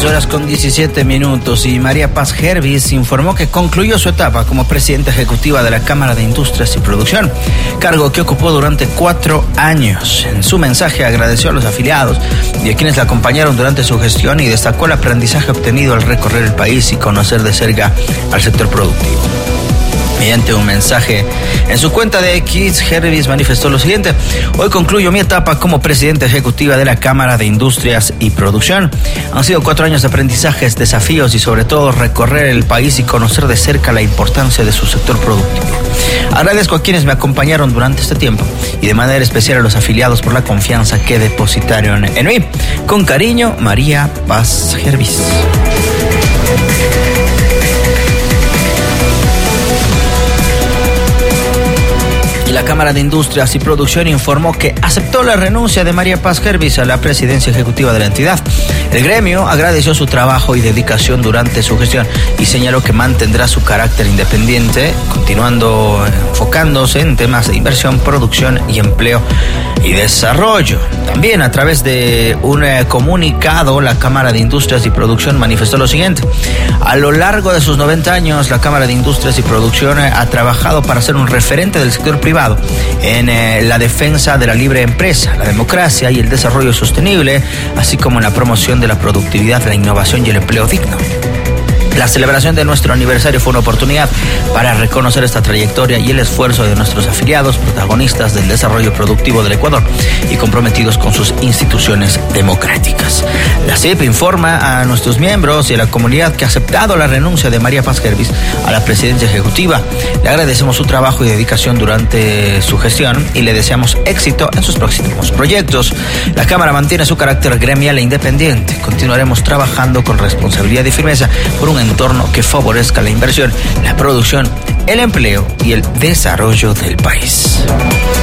6:17 y María Paz Hervis informó que concluyó su etapa como presidenta ejecutiva de la Cámara de Industrias y Producción, cargo que ocupó durante 4 años. En su mensaje agradeció a los afiliados y a quienes la acompañaron durante su gestión y destacó el aprendizaje obtenido al recorrer el país y conocer de cerca al sector productivo. Mediante un mensaje en su cuenta de X, Hervis manifestó lo siguiente: hoy concluyo mi etapa como presidenta ejecutiva de la Cámara de Industrias y Producción. Han sido 4 años de aprendizajes, desafíos y sobre todo recorrer el país y conocer de cerca la importancia de su sector productivo. Agradezco a quienes me acompañaron durante este tiempo y de manera especial a los afiliados por la confianza que depositaron en mí. Con cariño, María Paz Hervis. La Cámara de Industrias y Producción informó que aceptó la renuncia de María Paz Hervis a la presidencia ejecutiva de la entidad. El gremio agradeció su trabajo y dedicación durante su gestión y señaló que mantendrá su carácter independiente, continuando enfocándose en temas de inversión, producción y empleo y desarrollo. También a través de un comunicado, la Cámara de Industrias y Producción manifestó lo siguiente: a lo largo de sus 90 años, la Cámara de Industrias y Producción ha trabajado para ser un referente del sector privado en la defensa de la libre empresa, la democracia y el desarrollo sostenible, así como en la promoción de la productividad, la innovación y el empleo digno. La celebración de nuestro aniversario fue una oportunidad para reconocer esta trayectoria y el esfuerzo de nuestros afiliados, protagonistas del desarrollo productivo del Ecuador y comprometidos con sus instituciones democráticas. La CIP informa a nuestros miembros y a la comunidad que ha aceptado la renuncia de María Paz Hervis a la presidencia ejecutiva. Le agradecemos su trabajo y dedicación durante su gestión y le deseamos éxito en sus próximos proyectos. La Cámara mantiene su carácter gremial e independiente. Continuaremos trabajando con responsabilidad y firmeza por un entorno que favorezca la inversión, la producción, el empleo y el desarrollo del país.